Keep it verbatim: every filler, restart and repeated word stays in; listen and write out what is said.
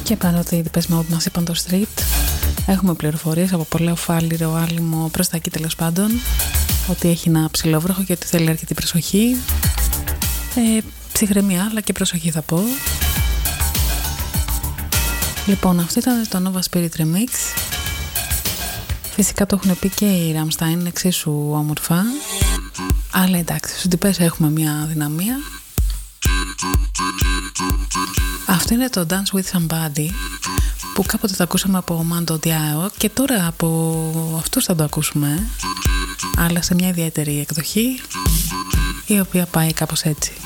Και παρότι οι Depeche Mode μας είπαν το street, έχουμε πληροφορίες από πολύ οφάλιρο άλυμο προς τα εκεί τέλος πάντων, ότι έχει ένα ψηλόβροχο και ότι θέλει αρκετή προσοχή. Ε, ψυχραιμία αλλά και προσοχή θα πω. Λοιπόν, αυτό ήταν το Nova Spirit Remix. Φυσικά το έχουν πει και οι Rammstein, είναι εξίσου όμορφα. Αλλά εντάξει, στους Depeche έχουμε μια δυναμία. Αυτό είναι το Dance With Somebody, που κάποτε το ακούσαμε από Mando Diao και τώρα από αυτούς θα το ακούσουμε, αλλά σε μια ιδιαίτερη εκδοχή, η οποία πάει κάπως έτσι.